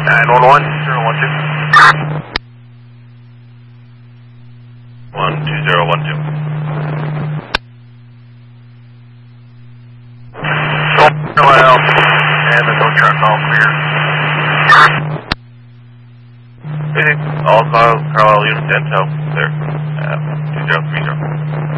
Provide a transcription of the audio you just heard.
911, 012. 12012. Well, and the tow truck all clear. All Carlisle Unit 10 tow there. 2030.